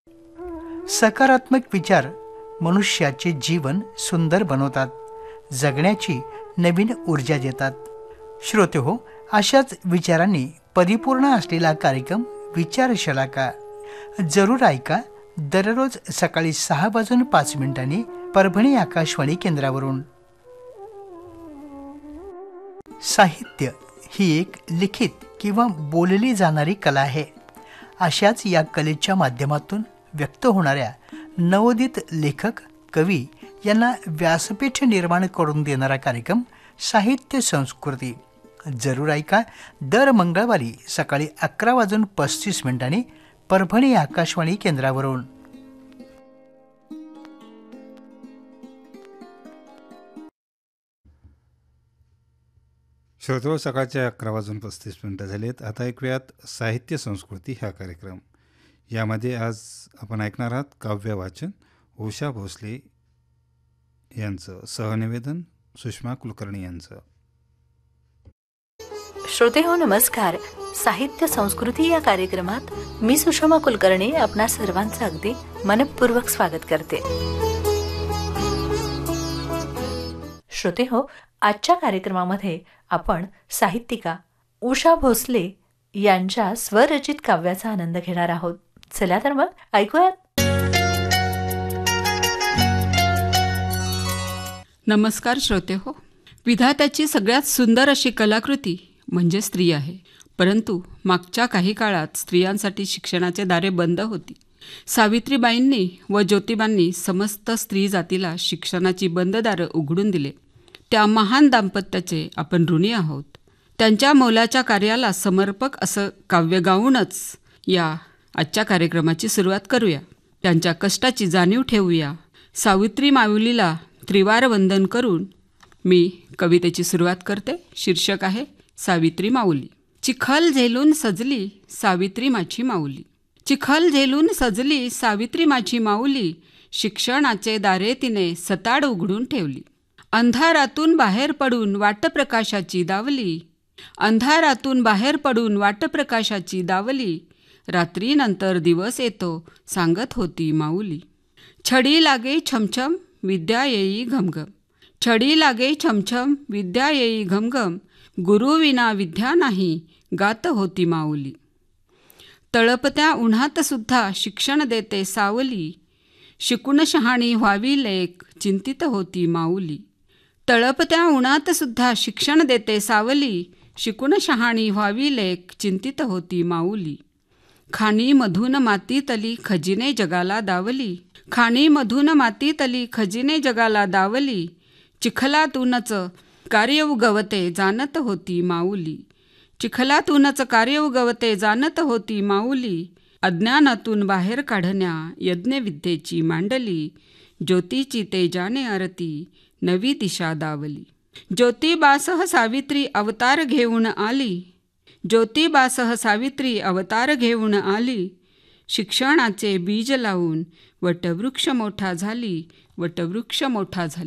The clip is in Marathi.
सकारात्मक विचार मनुष्याचे जीवन सुंदर बनवतात, जगण्याची नवीन ऊर्जा देतात. श्रोतेहो, अशाच विचारांनी परिपूर्ण असलेला कार्यक्रम विचारशलाका जरूर ऐका. दररोज सकाळी 6:05 परभणी आकाशवाणी केंद्रावरून. साहित्य ही एक लिखित किंवा बोलली जाणारी कला आहे. अशाच या कलेच्या माध्यमातून व्यक्त होणाऱ्या नवोदित लेखक, कवी यांना व्यासपीठ निर्माण करून देणारा कार्यक्रम साहित्य संस्कृती जरूर ऐका. दर मंगळवारी सकाळी 11:35 परभणी आकाशवाणी केंद्रावरून. श्रोतो, सकाळचे 11:35 झालेत. आता ऐकूयात साहित्य संस्कृती हा कार्यक्रम. यामध्ये आज आपण ऐकणार आहात काव्य वाचन उषा भोसले यांचं, सहनिवेदन सुषमा कुलकर्णी यांचं. श्रोते हो, नमस्कार. साहित्य संस्कृती या कार्यक्रमात मी सुषमा कुलकर्णी आपणा सर्वांचं अगदी मनपूर्वक स्वागत करते. श्रोते हो, आजच्या कार्यक्रमामध्ये आपण साहित्यिका उषा भोसले यांच्या स्वरचित काव्याचा आनंद घेणार आहोत. चला तर मग ऐकूयात. नमस्कार श्रोते हो. विधात्याची सगळ्यात सुंदर अशी कलाकृती म्हणजे स्त्री आहे. परंतु मागच्या काही काळात स्त्रियांसाठी शिक्षणाचे दारे बंद होती. सावित्रीबाईंनी व ज्योतिबांनी समस्त स्त्री जातीला शिक्षणाची बंद दारं उघडून दिले. त्या महान दाम्पत्याचे आपण ऋणी आहोत. त्यांच्या मौलाच्या कार्याला समर्पक असं काव्य गाऊनच या आजच्या कार्यक्रमाची सुरुवात करूया. त्यांच्या कष्टाची जाणीव ठेवूया. सावित्री माऊलीला त्रिवार वंदन करून मी कवितेची सुरुवात करते. शीर्षक आहे सावित्री माऊली. चिखल झेलून सजली सावित्री माझी माऊली. चिखल झेलून सजली सावित्री माझी माऊली. शिक्षणाचे दारे तिने सताड उघडून ठेवली. अंधारातून बाहेर पडून वाटप्रकाशाची दावली. अंधारातून बाहेर पडून वाटप्रकाशाची दावली. रात्रीनंतर दिवस येतो सांगत होती माऊली. छडी लागे छमछम विद्या येई घमघम. छडी लागे छमछम विद्या येई घमघम. गुरुविना विद्या नाही गात होती माऊली. तळपत्या उन्हात सुद्धा शिक्षण देते सावली. शिकून शहाणी व्हावी लेक चिंतित होती माऊली. तळपत्या उन्हात सुद्धा शिक्षण देते सावली. शिकून शहाणी व्हावी लेक चिंतित होती माऊली. खाणीमधून मातीतली खजिने जगाला दावली. खाणीमधून मातीतली खजिने जगाला दावली. चिखलातूनच कार्य उगवते जाणत होती माऊली. चिखलातूनच कार्य उगवते जाणत होती माऊली. अज्ञानातून बाहेर काढण्या यज्ञविद्येची मांडली. ज्योतीची तेजाने आरती नवी दिशा दावली. ज्योतिबासह सावित्री अवतार घेऊन आली. ज्योतिबासह सावित्री अवतार घेऊन आली. शिक्षणाचे बीज लावून वटवृक्ष मोठा झाली. वटवृक्ष मोठा झाली.